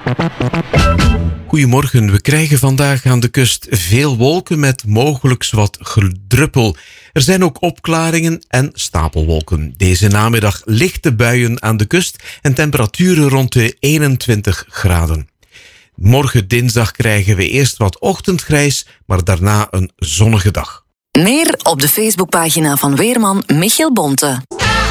Goedemorgen, we krijgen vandaag aan de kust veel wolken met mogelijk wat gedruppel. Er zijn ook opklaringen en stapelwolken. Deze namiddag lichte buien aan de kust en temperaturen rond de 21 graden. Morgen dinsdag krijgen we eerst wat ochtendgrijs, maar daarna een zonnige dag. Meer op de Facebookpagina van weerman Michiel Bonte.